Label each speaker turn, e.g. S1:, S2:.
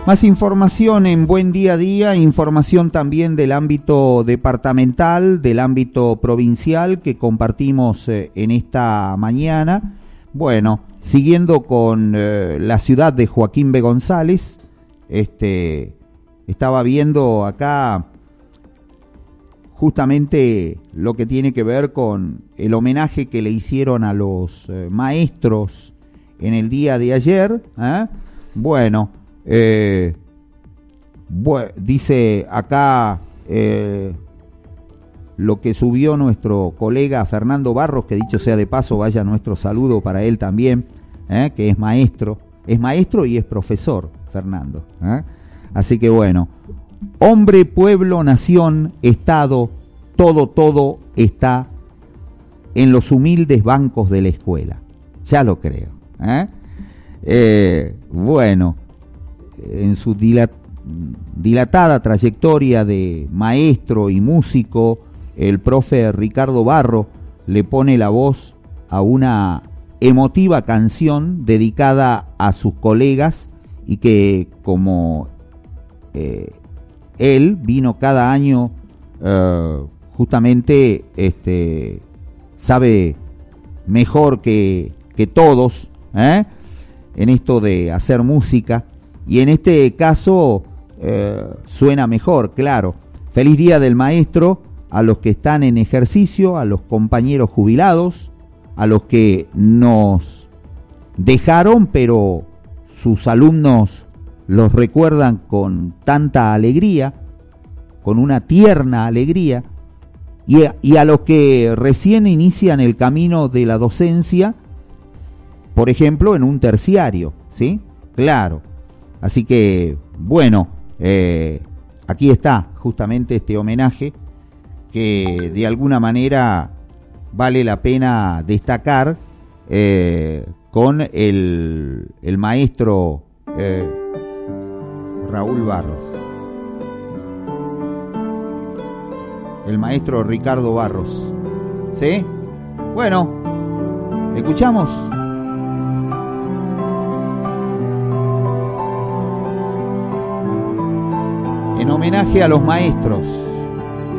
S1: Más información en Buen Día a Día, información también del ámbito departamental, del ámbito provincial que compartimos en esta mañana. Bueno, siguiendo con la ciudad de Joaquín B. González, estaba viendo acá justamente lo que tiene que ver con el homenaje que le hicieron a los maestros en el día de ayer. Bueno, dice acá lo que subió nuestro colega Fernando Barros, que dicho sea de paso, vaya nuestro saludo para él también, que es maestro y es profesor, Fernando. Así que bueno, hombre, pueblo, nación, estado, todo está en los humildes bancos de la escuela. Ya lo creo. Bueno, en su dilatada trayectoria de maestro y músico, el profe Ricardo Barro le pone la voz a una emotiva canción dedicada a sus colegas y que como él vino cada año justamente sabe mejor que todos en esto de hacer música, y en este caso suena mejor, claro. Feliz Día del Maestro a los que están en ejercicio, a los compañeros jubilados, a los que nos dejaron, pero sus alumnos los recuerdan con tanta alegría, con una tierna alegría, y a los que recién inician el camino de la docencia, por ejemplo, en un terciario, ¿sí? Claro. Así que, bueno, aquí está justamente este homenaje que de alguna manera vale la pena destacar con el maestro Raúl Barros, el maestro Ricardo Barros, ¿sí? Bueno, escuchamos. En homenaje a los maestros.